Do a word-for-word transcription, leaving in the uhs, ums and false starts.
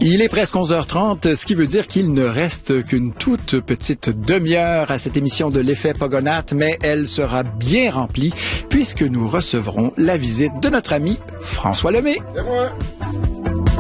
Il est presque onze heures trente, ce qui veut dire qu'il ne reste qu'une toute petite demi-heure à cette émission de l'effet Pogonat, mais elle sera bien remplie puisque nous recevrons la visite de notre ami François Lemay. C'est moi.